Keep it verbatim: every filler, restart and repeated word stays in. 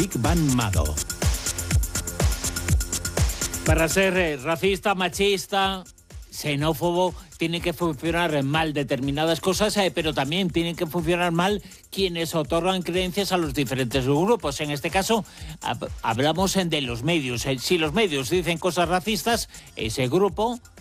Big Bang Mado. Para ser eh, racista, machista, xenófobo, tiene que funcionar mal determinadas cosas, eh, pero también tienen que funcionar mal quienes otorgan creencias a los diferentes grupos. En este caso, hab- hablamos eh, de los medios. Eh, si los medios dicen cosas racistas, ese grupo